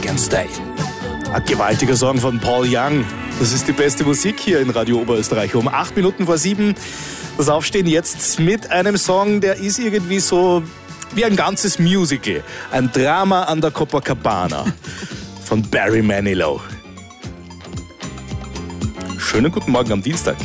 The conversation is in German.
Can Stay. Ein gewaltiger Song von Paul Young. Das ist die beste Musik hier in Radio Oberösterreich. Um 7:08. Das Aufstehen jetzt mit einem Song, der ist irgendwie so wie ein ganzes Musical. Ein Drama an der Copacabana von Barry Manilow. Schönen guten Morgen am Dienstag.